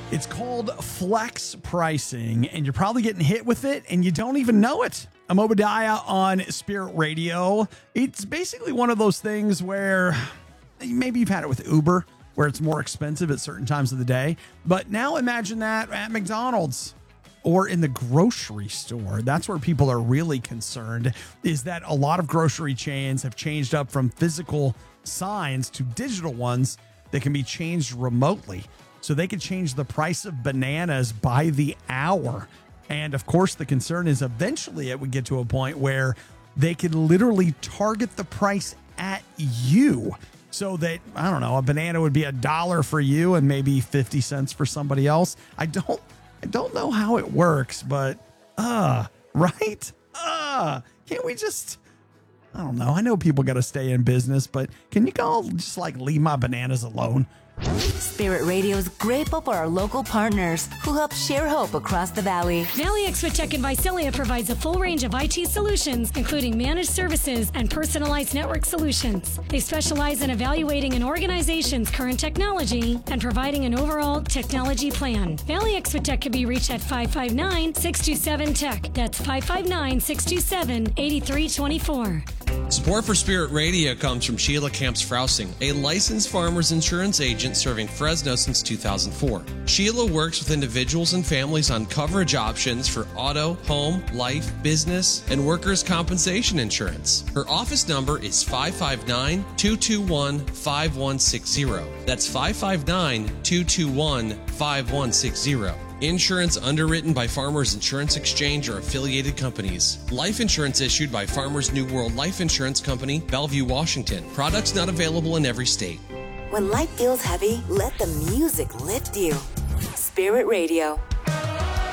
It's called flex pricing, and you're probably getting hit with it, and you don't even know it. I'm Obadiah on Spirit Radio. It's basically one of those things where maybe you've had it with Uber, where it's more expensive at certain times of the day. But now imagine that at McDonald's or in the grocery store. That's where people are really concerned, is that a lot of grocery chains have changed up from physical signs to digital ones that can be changed remotely. So they could change the price of bananas by the hour. And of course, the concern is eventually it would get to a point where they could literally target the price at you. So that, I don't know, a banana would be $1 for you and maybe 50 cents for somebody else. I don't know how it works, but right? Can't we just, I don't know. I know people got to stay in business, but can you all just like leave my bananas alone? Spirit Radio is grateful for our local partners who help share hope across the valley. Valley Exotech in Visalia provides a full range of IT solutions, including managed services and personalized network solutions. They specialize in evaluating an organization's current technology and providing an overall technology plan. Valley Exotech can be reached at 559-627-TECH. That's 559-627-8324. Support for Spirit Radio comes from Sheila Camps-Frousing, a licensed farmers insurance agent serving Fresno since 2004. Sheila works with individuals and families on coverage options for auto, home, life, business, and workers' compensation insurance. Her office number is 559-221-5160. That's 559-221-5160. Insurance underwritten by Farmers Insurance Exchange or affiliated companies. Life insurance issued by Farmers New World Life Insurance Company, Bellevue, Washington. Products not available in every state. When life feels heavy, let the music lift you. Spirit Radio.